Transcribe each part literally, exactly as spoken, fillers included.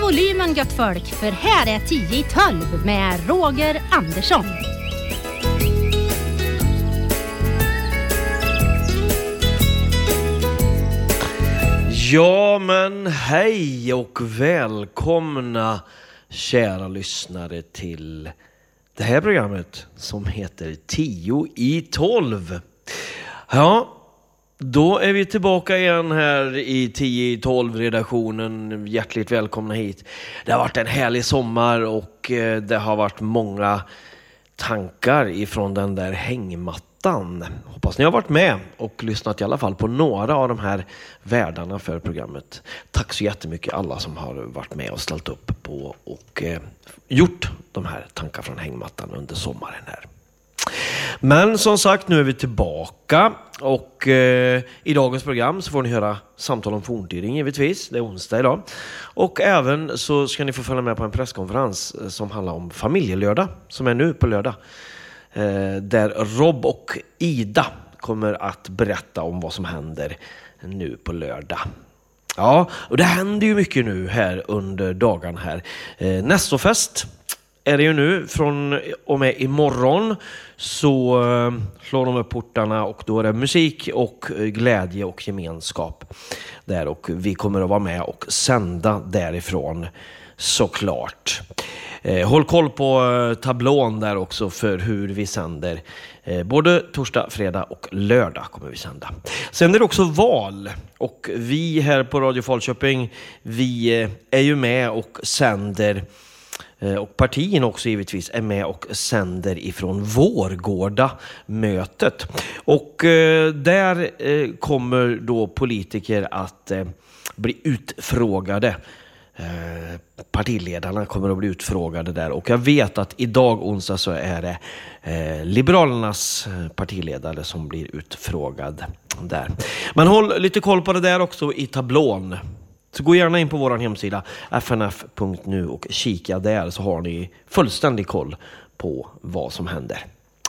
volymen gött folk, för här är tio i tolv med Roger Andersson. Ja men hej och välkomna kära lyssnare till det här programmet som heter tio i tolv. Ja, då är vi tillbaka igen här i tio i tolv-redaktionen. Hjärtligt välkomna hit. Det har varit en härlig sommar och det har varit många tankar ifrån den där hängmattan. Hoppas ni har varit med och lyssnat i alla fall på några av de här värdarna för programmet. Tack så jättemycket alla som har varit med och ställt upp på och eh, gjort de här tankar från hängmattan under sommaren här. Men som sagt, nu är vi tillbaka och eh, i dagens program så får ni höra samtal om forntiden givetvis. Det är onsdag idag. Och även så ska ni få följa med på en presskonferens eh, som handlar om familjelördag som är nu på lördag. Eh, där Rob och Ida kommer att berätta om vad som händer nu på lördag. Ja, och det händer ju mycket nu här under dagen här. Eh, Nästofest är det ju nu från och med imorgon så eh, slår de upp portarna och då är det musik och glädje och gemenskap där och vi kommer att vara med och sända därifrån såklart. Eh, håll koll på eh, tablån där också för hur vi sänder. Eh, både torsdag, fredag och lördag kommer vi sända. Sen är det också val och vi här på Radio Falköping vi eh, är ju med och sänder eh, och partierna också givetvis är med och sänder ifrån Vårgårda mötet. Och eh, där eh, kommer då politiker att eh, bli utfrågade. Eh, partiledarna kommer att bli utfrågade där och jag vet att idag onsdag så är det eh, Liberalernas partiledare som blir utfrågad där. Men håll lite koll på det där också i tablån. Så gå gärna in på vår hemsida f n f punkt n u och kika där så har ni fullständig koll på vad som händer.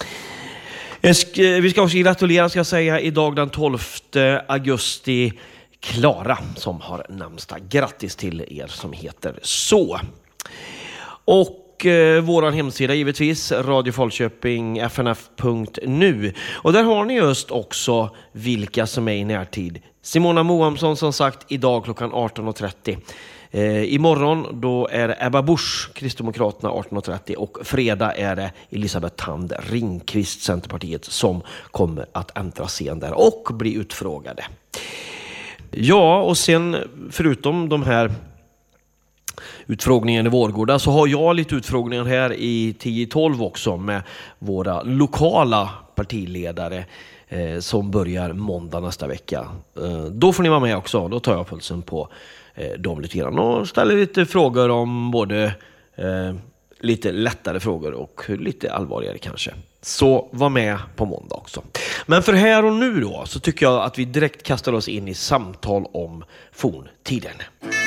Vi ska också gratulera ska jag säga idag den tolfte augusti Klara som har namnsdag. Grattis till er som heter så. Och eh, våran hemsida givetvis Radio Falköping f n f punkt n u och där har ni just också vilka som är i närtid. Simona Mohamsson som sagt idag klockan arton och trettio. Eh, imorgon då är det Ebba Busch, Kristdemokraterna arton och trettio och fredag är det Elisabeth Tand Ringqvist, Centerpartiet som kommer att äntra scen där och bli utfrågade. Ja, och sen förutom de här utfrågningen i Vårgårda så har jag lite utfrågningar här i tio tolv också med våra lokala partiledare eh, som börjar måndag nästa vecka. Eh, då får ni vara med också, då tar jag pulsen på eh, dem lite grann och ställer lite frågor om både eh, lite lättare frågor och lite allvarligare kanske. Så var med på måndag också. Men för här och nu då så tycker jag att vi direkt kastar oss in i samtal om forntiden.